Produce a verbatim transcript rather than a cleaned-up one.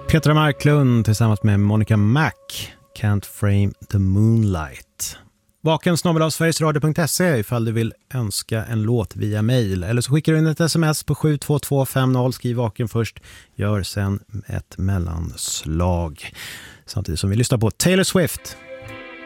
Petra Marklund tillsammans med Monica Mac, Can't Frame the Moonlight. Vaken snabel-a sverigesradio punkt se ifall du vill önska en låt via mail. Eller så skickar du in ett sms på sju två två fem noll. Skriv vaken först. Gör sen ett mellanslag. Samtidigt som vi lyssnar på Taylor Swift.